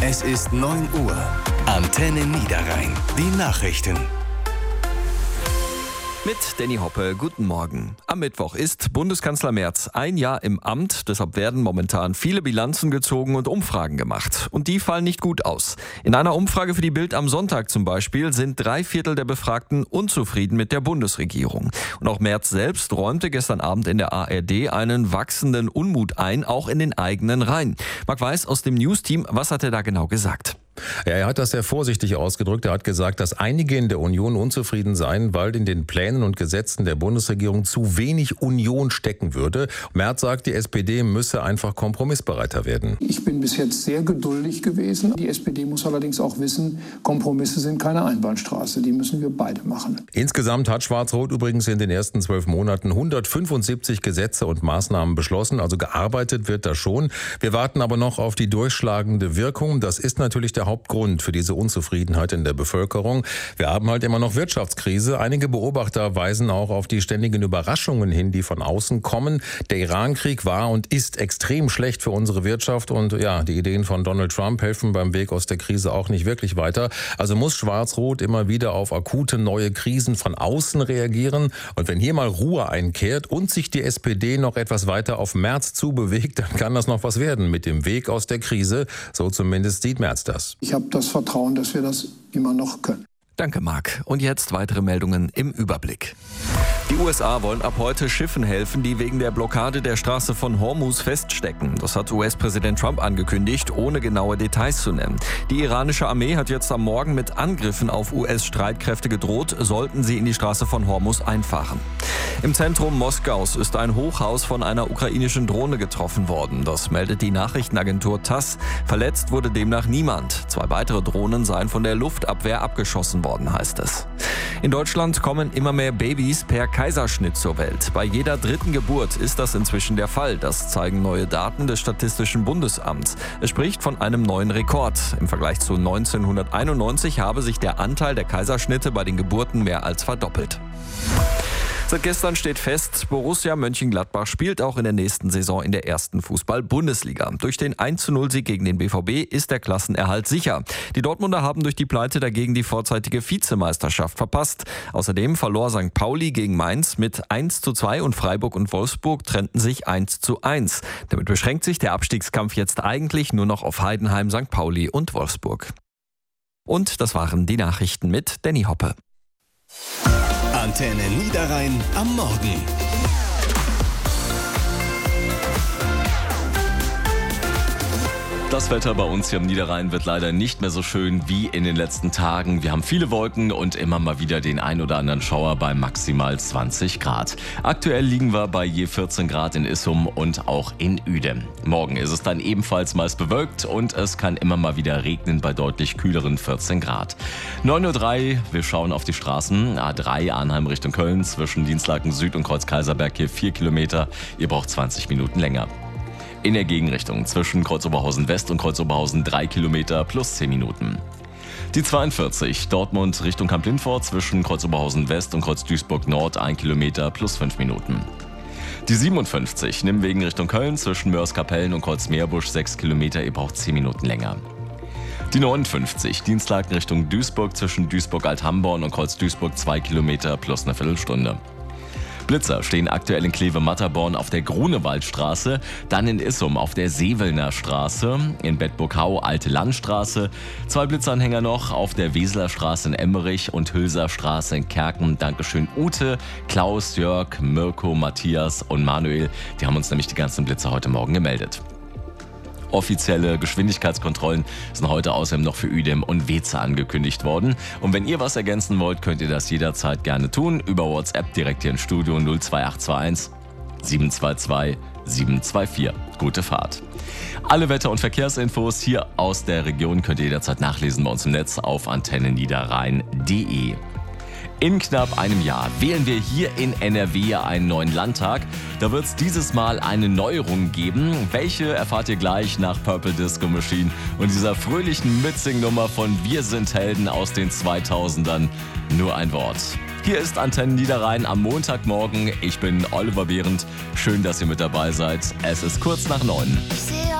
Es ist 9 Uhr. Antenne Niederrhein. Die Nachrichten. Mit Danny Hoppe, guten Morgen. Am Mittwoch ist Bundeskanzler Merz ein Jahr im Amt. Deshalb werden momentan viele Bilanzen gezogen und Umfragen gemacht. Und die fallen nicht gut aus. In einer Umfrage für die Bild am Sonntag zum Beispiel sind 3/4 der Befragten unzufrieden mit der Bundesregierung. Und auch Merz selbst räumte gestern Abend in der ARD einen wachsenden Unmut ein, auch in den eigenen Reihen. Marc Weiß aus dem News-Team, was hat er da genau gesagt? Ja, er hat das sehr vorsichtig ausgedrückt. Er hat gesagt, dass einige in der Union unzufrieden seien, weil in den Plänen und Gesetzen der Bundesregierung zu wenig Union stecken würde. Merz sagt, die SPD müsse einfach kompromissbereiter werden. Ich bin bis jetzt sehr geduldig gewesen. Die SPD muss allerdings auch wissen, Kompromisse sind keine Einbahnstraße. Die müssen wir beide machen. Insgesamt hat Schwarz-Rot übrigens in den ersten 12 Monaten 175 Gesetze und Maßnahmen beschlossen. Also gearbeitet wird da schon. Wir warten aber noch auf die durchschlagende Wirkung. Das ist natürlich der Hauptgrund für diese Unzufriedenheit in der Bevölkerung. Wir haben halt immer noch Wirtschaftskrise. Einige Beobachter weisen auch auf die ständigen Überraschungen hin, die von außen kommen. Der Iran-Krieg war und ist extrem schlecht für unsere Wirtschaft und ja, die Ideen von Donald Trump helfen beim Weg aus der Krise auch nicht wirklich weiter. Also muss Schwarz-Rot immer wieder auf akute neue Krisen von außen reagieren. Und wenn hier mal Ruhe einkehrt und sich die SPD noch etwas weiter auf Merz zubewegt, dann kann das noch was werden mit dem Weg aus der Krise. So zumindest sieht Merz das. Ich habe das Vertrauen, dass wir das immer noch können. Danke, Marc. Und jetzt weitere Meldungen im Überblick. Die USA wollen ab heute Schiffen helfen, die wegen der Blockade der Straße von Hormuz feststecken. Das hat US-Präsident Trump angekündigt, ohne genaue Details zu nennen. Die iranische Armee hat jetzt am Morgen mit Angriffen auf US-Streitkräfte gedroht, sollten sie in die Straße von Hormuz einfahren. Im Zentrum Moskaus ist ein Hochhaus von einer ukrainischen Drohne getroffen worden. Das meldet die Nachrichtenagentur TASS. Verletzt wurde demnach niemand. 2 weitere Drohnen seien von der Luftabwehr abgeschossen worden, heißt es. In Deutschland kommen immer mehr Babys per Kaiserschnitt zur Welt. Bei jeder 3. Geburt ist das inzwischen der Fall. Das zeigen neue Daten des Statistischen Bundesamts. Es spricht von einem neuen Rekord. Im Vergleich zu 1991 habe sich der Anteil der Kaiserschnitte bei den Geburten mehr als verdoppelt. Seit gestern steht fest, Borussia Mönchengladbach spielt auch in der nächsten Saison in der 1. Fußball-Bundesliga. Durch den 1:0-Sieg gegen den BVB ist der Klassenerhalt sicher. Die Dortmunder haben durch die Pleite dagegen die vorzeitige Vizemeisterschaft verpasst. Außerdem verlor St. Pauli gegen Mainz mit 1:2 und Freiburg und Wolfsburg trennten sich 1:1. Damit beschränkt sich der Abstiegskampf jetzt eigentlich nur noch auf Heidenheim, St. Pauli und Wolfsburg. Und das waren die Nachrichten mit Danny Hoppe. Antenne Niederrhein am Morgen. Das Wetter bei uns hier am Niederrhein wird leider nicht mehr so schön wie in den letzten Tagen. Wir haben viele Wolken und immer mal wieder den ein oder anderen Schauer bei maximal 20 Grad. Aktuell liegen wir bei je 14 Grad in Issum und auch in Uedem. Morgen ist es dann ebenfalls meist bewölkt und es kann immer mal wieder regnen bei deutlich kühleren 14 Grad. 9:03 Uhr, wir schauen auf die Straßen. A3 Arnheim Richtung Köln zwischen Dienstlaken Süd und Kreuz Kaiserberg hier 4 Kilometer. Ihr braucht 20 Minuten länger. In der Gegenrichtung zwischen Kreuz-Oberhausen West und Kreuz-Oberhausen 3 Kilometer plus 10 Minuten. Die 42 Dortmund Richtung Kamp-Lintfort zwischen Kreuz-Oberhausen West und Kreuz-Duisburg Nord 1 Kilometer plus 5 Minuten. Die 57 Nimwegen Richtung Köln zwischen Mörs-Kapellen und Kreuz-Meerbusch 6 Kilometer, ihr braucht 10 Minuten länger. Die 59 Dienstlaken Richtung Duisburg zwischen Duisburg-Althamborn und Kreuz-Duisburg 2 Kilometer plus eine Viertelstunde. Blitzer stehen aktuell in Kleve-Matterborn auf der Grunewaldstraße, dann in Issum auf der Sevelner Straße, in Bedburg-Hau Alte Landstraße, 2 Blitzanhänger noch auf der Weseler Straße in Emmerich und Hülser Straße in Kerken. Dankeschön Ute, Klaus, Jörg, Mirko, Matthias und Manuel. Die haben uns nämlich die ganzen Blitzer heute Morgen gemeldet. Offizielle Geschwindigkeitskontrollen sind heute außerdem noch für Uedem und Weze angekündigt worden. Und wenn ihr was ergänzen wollt, könnt ihr das jederzeit gerne tun. Über WhatsApp direkt hier im Studio 02821 722 724. Gute Fahrt. Alle Wetter- und Verkehrsinfos hier aus der Region könnt ihr jederzeit nachlesen bei uns im Netz auf antenneniederrhein.de. In knapp einem Jahr wählen wir hier in NRW einen neuen Landtag. Da wird es dieses Mal eine Neuerung geben. Welche erfahrt ihr gleich nach Purple Disco Machine und dieser fröhlichen Mitsing-Nummer von Wir sind Helden aus den 2000ern. Nur ein Wort. Hier ist Antenne Niederrhein am Montagmorgen. Ich bin Oliver Behrendt. Schön, dass ihr mit dabei seid. Es ist kurz nach 9.